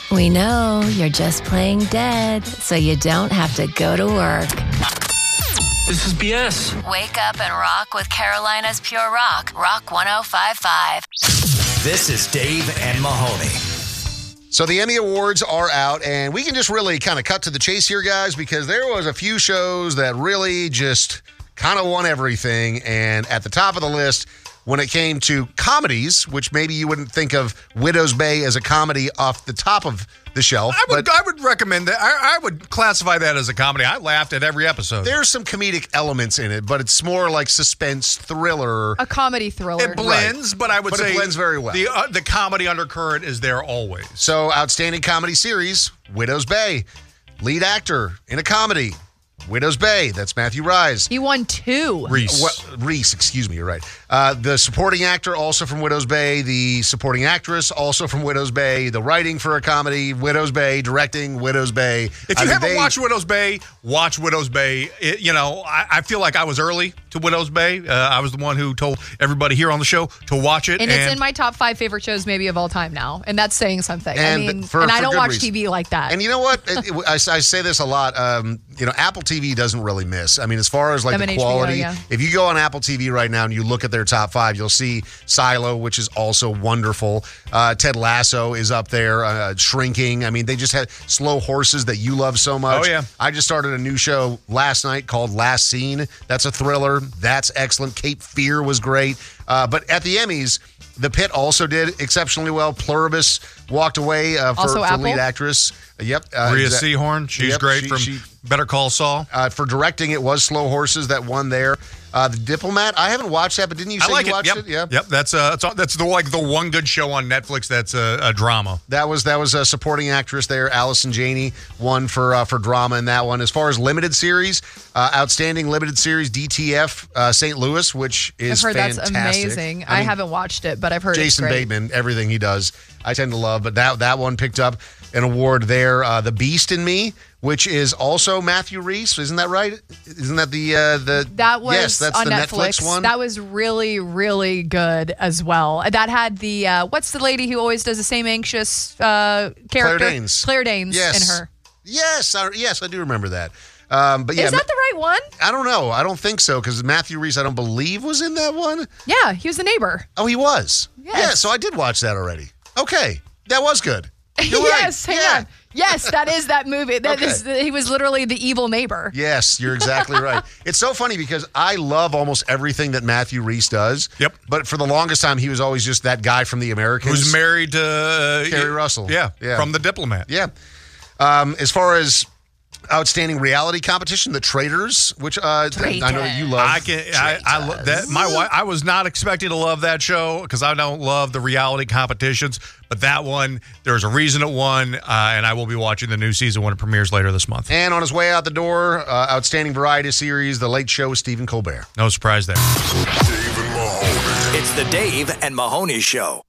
We know you're just playing dead, so you don't have to go to work. This is BS. Wake up and rock with Carolina's Pure Rock, Rock 105.5. This is Dave and Mahoney. So the Emmy Awards are out, and we can just really kind of cut to the chase here, guys, because there was a few shows that really just kind of won everything. And at the top of the list, when it came to comedies, which maybe you wouldn't think of Widow's Bay as a comedy off the top of the shelf. I would recommend that. I would classify that as a comedy. I laughed at every episode. There's some comedic elements in it, but it's more like suspense thriller. A comedy thriller. It blends, Right. but I would say it blends very well. The comedy undercurrent is there always. So, outstanding comedy series, Widow's Bay. Lead actor in a comedy, Widow's Bay. That's Matthew Rhys. He won 2. Reese, excuse me, you're right. The supporting actor, also from Widow's Bay. The supporting actress, also from Widow's Bay. The writing for a comedy, Widow's Bay. Directing, Widow's Bay. If you haven't watched Widow's Bay, watch Widow's Bay. I feel like I was early to Widow's Bay. I was the one who told everybody here on the show to watch it. And it's in my top 5 favorite shows maybe of all time now. And that's saying something. And I don't watch reason. TV like that. And you know what? I say this a lot. Apple TV doesn't really miss. I mean, as far as like the quality, HBO, yeah. If you go on Apple TV right now and you look at their top 5, you'll see Silo, which is also wonderful. Ted Lasso is up there. Shrinking. I mean, they just had Slow Horses that you love so much. Oh, yeah. I just started a new show last night called Last Scene. That's a thriller. That's excellent. Cape Fear was great. But at the Emmys, The Pit also did exceptionally well. Pluribus walked away for lead actress. Yep. Rhea Seehorn. She's great from Better Call Saul. For directing, it was Slow Horses that won there. The Diplomat, I haven't watched that, but didn't you say you watched it? Yep. That's the one good show on Netflix that's a drama. That was a supporting actress there. Allison Janney won for drama in that one. As far as limited series, outstanding limited series, DTF St. Louis, which is fantastic. I've heard that's amazing. I haven't watched it, but I've heard Jason it's great. Bateman, everything he does, I tend to love. But that one picked up an award there. The Beast in Me, which is also Matthew Rhys, isn't that right? Isn't that the That was yes, that's on the Netflix one. That was really, really good as well. That had the what's the lady who always does the same anxious character? Claire Danes. Claire Danes Yes. in her. Yes, I do remember that. But yeah, is that the right one? I don't know. I don't think so because Matthew Rhys, I don't believe, was in that one. Yeah, he was the neighbor. Oh, he was. Yes. Yeah, so I did watch that already. Okay, that was good. You're Yes, right. hang on. Yes, that is that movie. That Okay. is. He was literally the evil neighbor. Yes, you're exactly right. It's so funny because I love almost everything that Matthew Rhys does. Yep. But for the longest time, he was always just that guy from The Americans. Who's married to Kerry Russell. Yeah, Yeah. from The Diplomat. Yeah. As far as outstanding reality competition, The Traitors, which I know that you love. I love that. My wife. I was not expecting to love that show because I don't love the reality competitions. But that one, there's a reason it won, and I will be watching the new season when it premieres later this month. And on his way out the door, outstanding variety series, The Late Show with Stephen Colbert. No surprise there. It's the Dave and Mahoney Show.